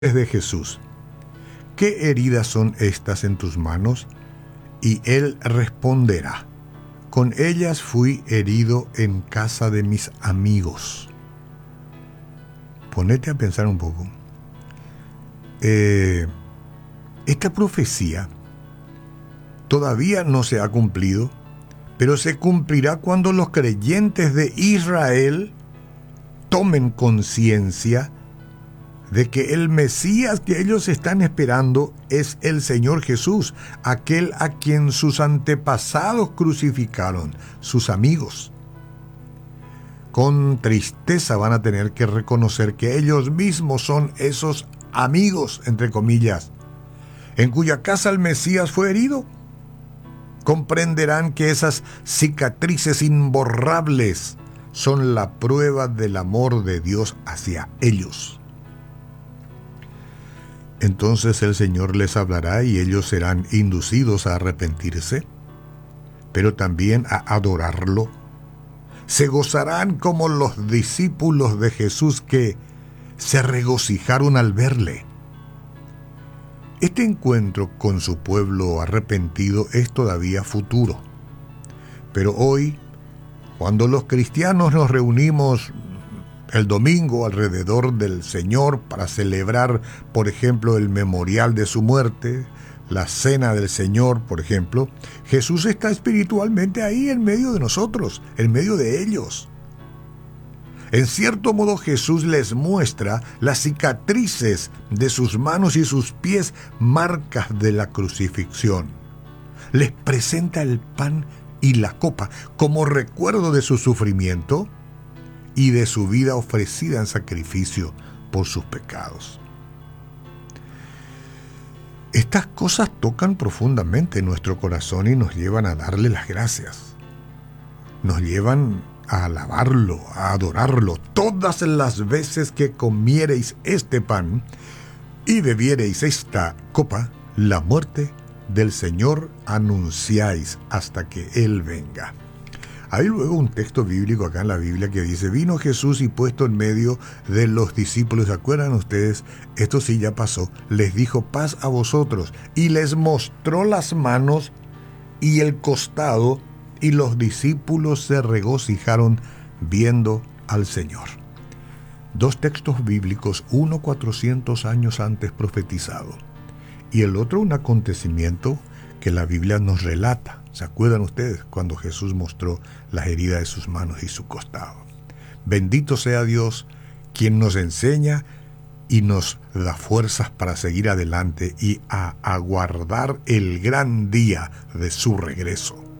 de Jesús: ¿qué heridas son estas en tus manos? Y él responderá: con ellas fui herido en casa de mis amigos. Ponete a pensar un poco. Esta profecía todavía no se ha cumplido, pero se cumplirá cuando los creyentes de Israel tomen conciencia de que el Mesías que ellos están esperando es el Señor Jesús, aquel a quien sus antepasados crucificaron, sus amigos. Con tristeza van a tener que reconocer que ellos mismos son esos amigos, entre comillas, en cuya casa el Mesías fue herido. Comprenderán que esas cicatrices imborrables son la prueba del amor de Dios hacia ellos. Entonces el Señor les hablará y ellos serán inducidos a arrepentirse, pero también a adorarlo. Se gozarán como los discípulos de Jesús que se regocijaron al verle. Este encuentro con su pueblo arrepentido es todavía futuro. Pero hoy, cuando los cristianos nos reunimos el domingo alrededor del Señor para celebrar, por ejemplo, el memorial de su muerte, la cena del Señor, por ejemplo, Jesús está espiritualmente ahí en medio de nosotros, en medio de ellos. En cierto modo, Jesús les muestra las cicatrices de sus manos y sus pies, marcas de la crucifixión. Les presenta el pan y la copa como recuerdo de su sufrimiento y de su vida ofrecida en sacrificio por sus pecados. Estas cosas tocan profundamente nuestro corazón y nos llevan a darle las gracias. Nos llevan a alabarlo, a adorarlo. Todas las veces que comiereis este pan y bebiereis esta copa, la muerte del Señor anunciáis hasta que Él venga. Hay luego un texto bíblico acá en la Biblia que dice: vino Jesús y puesto en medio de los discípulos, ¿se acuerdan ustedes? Esto sí ya pasó. Les dijo: paz a vosotros. Y les mostró las manos y el costado, y los discípulos se regocijaron viendo al Señor. Dos textos bíblicos, uno 400 años antes profetizado, y el otro un acontecimiento que la Biblia nos relata. ¿Se acuerdan ustedes cuando Jesús mostró las heridas de sus manos y su costado? Bendito sea Dios, quien nos enseña y nos da fuerzas para seguir adelante y a aguardar el gran día de su regreso.